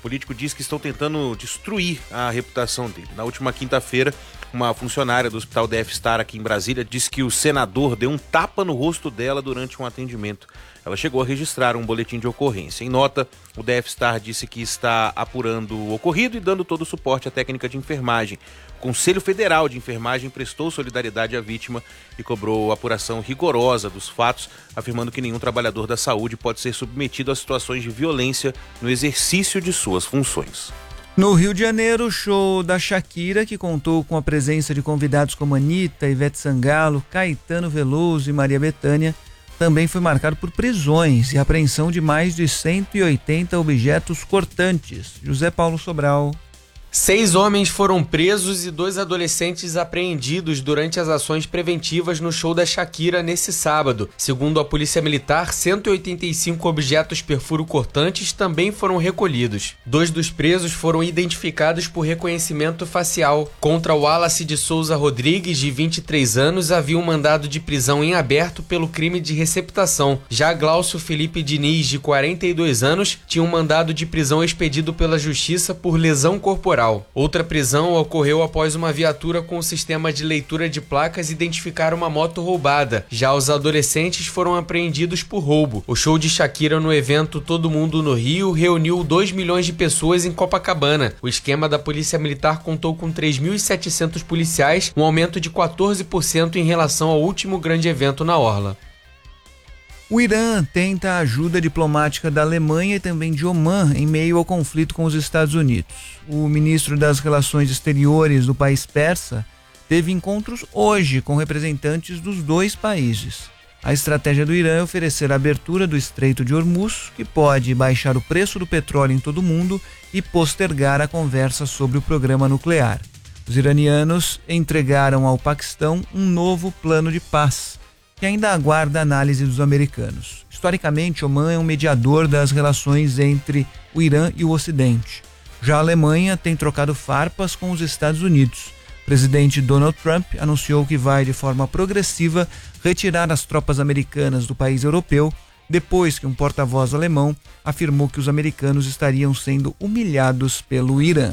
político diz que estão tentando destruir a reputação dele. Na última quinta-feira, uma funcionária do Hospital DF-Star aqui em Brasília disse que o senador deu um tapa no rosto dela durante um atendimento. Ela chegou a registrar um boletim de ocorrência. Em nota, o DF-Star disse que está apurando o ocorrido e dando todo o suporte à técnica de enfermagem. O Conselho Federal de Enfermagem prestou solidariedade à vítima e cobrou apuração rigorosa dos fatos, afirmando que nenhum trabalhador da saúde pode ser submetido a situações de violência no exercício de suas funções. No Rio de Janeiro, o show da Shakira, que contou com a presença de convidados como Anitta, Ivete Sangalo, Caetano Veloso e Maria Bethânia, também foi marcado por prisões e apreensão de mais de 180 objetos cortantes. José Paulo Sobral. 6 homens foram presos e 2 adolescentes apreendidos durante as ações preventivas no show da Shakira nesse sábado. Segundo a Polícia Militar, 185 objetos perfuro-cortantes também foram recolhidos. 2 dos presos foram identificados por reconhecimento facial. Contra o Wallace de Souza Rodrigues, de 23 anos, havia um mandado de prisão em aberto pelo crime de receptação. Já Glaucio Felipe Diniz, de 42 anos, tinha um mandado de prisão expedido pela Justiça por lesão corporal. Outra prisão ocorreu após uma viatura com o sistema de leitura de placas identificar uma moto roubada. Já os adolescentes foram apreendidos por roubo. O show de Shakira no evento Todo Mundo no Rio reuniu 2 milhões de pessoas em Copacabana. O esquema da Polícia Militar contou com 3.700 policiais, um aumento de 14% em relação ao último grande evento na Orla. O Irã tenta a ajuda diplomática da Alemanha e também de Omã em meio ao conflito com os Estados Unidos. O ministro das Relações Exteriores do país persa teve encontros hoje com representantes dos 2 países. A estratégia do Irã é oferecer a abertura do Estreito de Hormuz, que pode baixar o preço do petróleo em todo o mundo e postergar a conversa sobre o programa nuclear. Os iranianos entregaram ao Paquistão um novo plano de paz, que ainda aguarda a análise dos americanos. Historicamente, Omã é um mediador das relações entre o Irã e o Ocidente. Já a Alemanha tem trocado farpas com os Estados Unidos. O presidente Donald Trump anunciou que vai, de forma progressiva, retirar as tropas americanas do país europeu, depois que um porta-voz alemão afirmou que os americanos estariam sendo humilhados pelo Irã.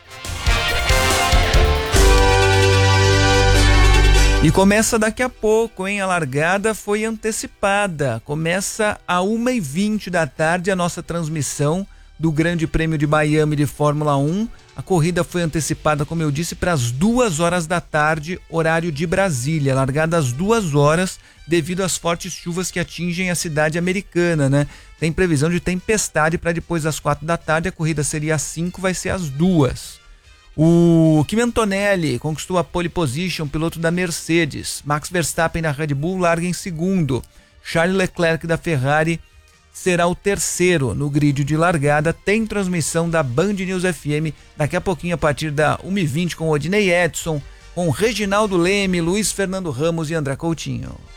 E começa daqui a pouco, hein? A largada foi antecipada. Começa às 1h20 da tarde a nossa transmissão do Grande Prêmio de Miami de Fórmula 1. A corrida foi antecipada, como eu disse, para as 2 horas da tarde, horário de Brasília. Largada às 2 horas devido às fortes chuvas que atingem a cidade americana, né? Tem previsão de tempestade para depois das 4 da tarde. A corrida seria às 5, vai ser às 2. O Kimi Antonelli conquistou a pole position, piloto da Mercedes. Max Verstappen da Red Bull larga em segundo. Charles Leclerc da Ferrari será o terceiro no grid de largada. Tem transmissão da Band News FM daqui a pouquinho, a partir da 1h20, com Odinei Edson, com Reginaldo Leme, Luiz Fernando Ramos e André Coutinho.